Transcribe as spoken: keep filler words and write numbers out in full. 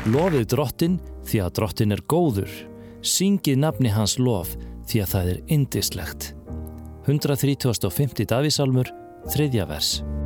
Lofið Drottinn því að Drottinn er góður. Syngið nafni hans lof því að það er yndislegt. hundrað þrítugasta og fimmta Davíðssalmur, þriðja vers.